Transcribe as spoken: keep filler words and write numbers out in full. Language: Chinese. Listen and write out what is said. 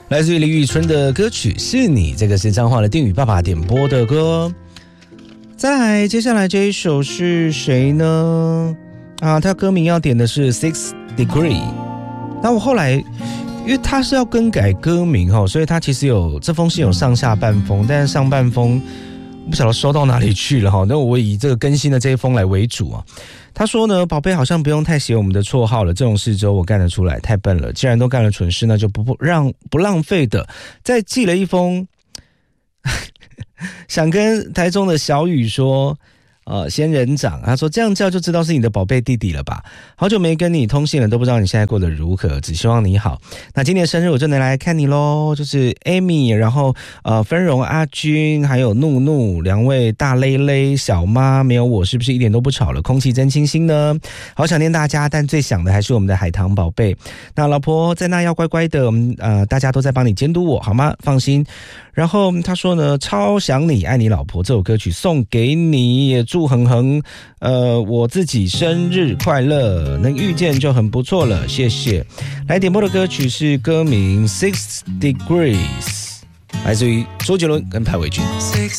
来自于李宇春的歌曲是你，这个是彰化的定宇爸爸点播的歌。再来，接下来这一首是谁呢？啊，他歌名要点的是 Six Degree。那我后来，因为他是要更改歌名哈，所以他其实有这封信有上下半封，但是上半封不晓得收到哪里去了哈。那我以这个更新的这一封来为主啊。他说呢，宝贝好像不用太写我们的绰号了，这种事只有我干得出来，太笨了。既然都干了蠢事，那就不让不浪费的，再寄了一封，想跟台中的小雨说。呃，仙人掌，他说这样叫就知道是你的宝贝弟弟了吧？好久没跟你通信了，都不知道你现在过得如何，只希望你好。那今年生日我就能来看你咯，就是 Amy， 然后呃芬荣、阿君还有怒怒两位大勒勒小妈，没有我是不是一点都不吵了？空气真清新呢，好想念大家，但最想的还是我们的海棠宝贝。那老婆在那要乖乖的，呃，大家都在帮你监督我，好吗？放心。然后他说呢，超想你爱你老婆这首歌曲送给你，也祝恒恒呃我自己生日快乐，能遇见就很不错了，谢谢。来点播的歌曲是歌名 Six Degrees， 来自于周杰伦跟潘玮君。Six